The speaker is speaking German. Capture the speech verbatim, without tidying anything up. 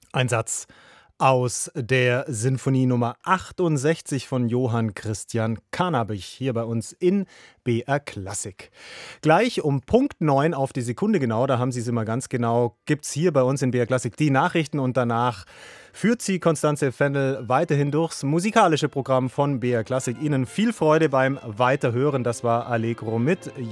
Ein Satz aus der Sinfonie Nummer achtundsechzig von Johann Christian Carnabich hier bei uns in B R Klassik. Gleich um Punkt neun auf die Sekunde genau, da haben Sie es immer ganz genau, gibt es hier bei uns in B R Klassik die Nachrichten und danach führt Sie Constanze Fennel weiterhin durchs musikalische Programm von B R Klassik. Ihnen viel Freude beim Weiterhören. Das war Allegro mit